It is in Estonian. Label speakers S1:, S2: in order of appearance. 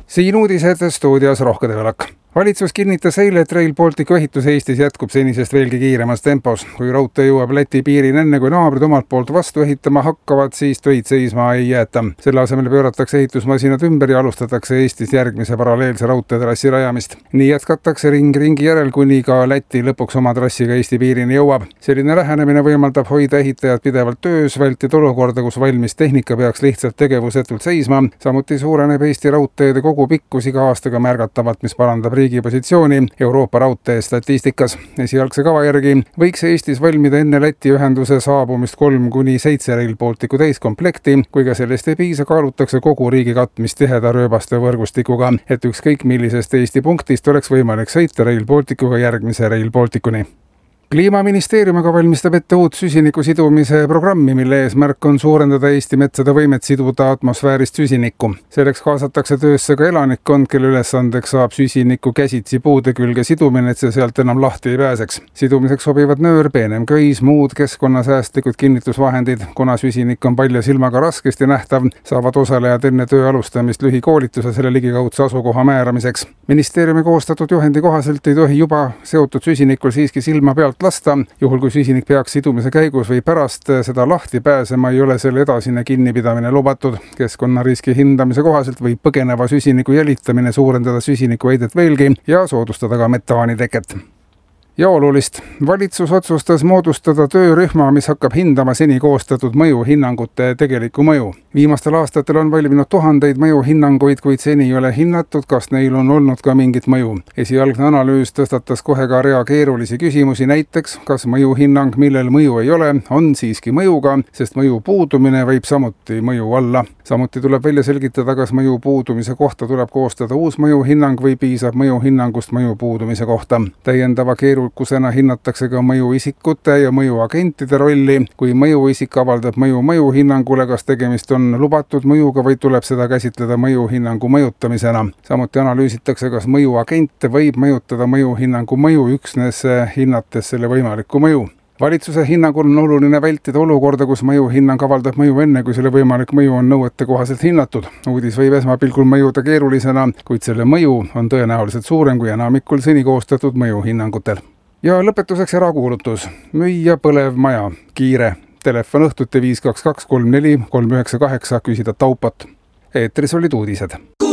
S1: Siin uudised stuudios Rohke Tõelak. Valitsus kinnitas eile, et Rail Balticu ehitus Eestis jätkub senisest veelgi kiiremas tempos. Kui raudtee jõuab Läti piirini enne, kui naabrid omalt poolt vastu ehitama hakkavad, siis töid seisma ei jäeta. Selle asemel pööratakse ehitusmasinad ümber ja alustatakse Eestis järgmise paralleelse raudteetrassi rajamist. Nii jätkatakse ringi järel, kuni ka Läti lõpuks oma trassiga Eesti piirini jõuab. Selline lähenemine võimaldab hoida ehitajad pidevalt töös, vältida olukorda, kus valmis tehnika peaks lihtsalt tegevusetult seisma. Samuti suureneb Eesti raudteede kogu pikkus iga aastaga märgatavalt, mis parandab riigi positsiooni Euroopa raudtee statistikas. Esialgse kava järgi võiks Eestis valmida enne Läti ühenduse saabumist 3-7 Rail Balticu täiskomplekti, kui ka sellest ei piisa, kaalutakse kogu riigi katmist tiheda rööbaste võrgustikuga, et ükskõik millisest Eesti punktist oleks võimalik sõita Rail Balticuga järgmise Rail Balticuni. Kliimaministeerium aga valmistab ette uut süsiniku sidumise programmi, mille eesmärk on suurendada Eesti metsade võimet siduda atmosfäärist süsinikku. Selleks kaasatakse töösse ka elanikkond, kelle ülesandeks saab süsiniku käsitsi puude külge sidumine, et see sealt enam lahti ei pääseks. Sidumiseks sobivad nöör, peenem köis, muud keskkonnasäästlikud kinnitusvahendid. Kuna süsinik on palja silmaga raskesti nähtav, saavad osalejad enne töö alustamist lühikoolituse selle ligikaudse asukoha määramiseks. Ministeeriumi koostatud juhendi kohaselt ei tohi juba seotud süsinikul siiski silma pealt lasta. Juhul kui süsinik peaks sidumise käigus või pärast seda lahti pääsema, ei ole selle edasine kinnipidamine lubatud. Keskkonnariski hindamise kohaselt võib põgeneva süsiniku jälitamine suurendada süsiniku heidet veelgi ja soodustada ka metaani teket. Ja olulist. Valitsus otsustas moodustada töörühma, mis hakkab hindama seni koostatud mõjuhinnangute tegelikku mõju. Viimastel aastatel on valminud tuhandeid mõjuhinnanguid, kuid seni ei ole hinnatud, kas neil on olnud ka mingit mõju. Esialgne analüüs tõstatas kohe ka rea keerulisi küsimusi, näiteks, kas mõjuhinnang, millel mõju ei ole, on siiski mõjuga, sest mõju puudumine võib samuti mõju alla. Samuti tuleb välja selgitada, kas mõju puudumise kohta tuleb koostada uus mõjuhinnang või piisab mõjuhinnangust mõju puudumise kohta. Täiendava keerukusena hinnatakse ka mõjuisikute ja mõjuagentide rolli. Kui mõjuisik avaldab mõjuhinnangule, kas tegemist on lubatud mõjuga või tuleb seda käsitleda mõjuhinnangu mõjutamisena. Samuti analüüsitakse, kas mõjuagent võib mõjutada mõjuhinnangu mõju üksnes hinnates selle võimalikku mõju. Valitsuse hinnangul on oluline vältida olukorda, kus mõjuhinnang avaldab mõju enne, kui selle võimalik mõju on nõuete kohaselt hinnatud. Uudis võib esmapilgul mõjuda keerulisena, kuid selle mõju on tõenäoliselt suurem kui enamikul seni koostatud mõjuhinnangutel. Ja lõpetuseks erakuulutus. Müüa põlev maja. Kiire. Telefon õhtuti 522 34 398 küsida taupot. Eetris olid uudised.